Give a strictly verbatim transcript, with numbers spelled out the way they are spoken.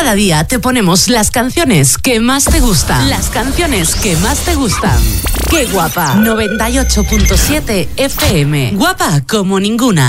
Cada día te ponemos las canciones que más te gustan. Las canciones que más te gustan. ¡Qué guapa! noventa y ocho punto siete F M. Guapa como ninguna.